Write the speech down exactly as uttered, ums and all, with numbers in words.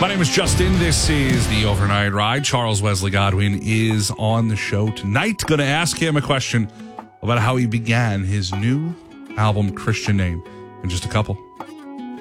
My name is Justin. This is the Overnight Ride. Charles Wesley Godwin is on the show tonight. Going to ask him a question about how he began his new album, Christian Name, in just a couple.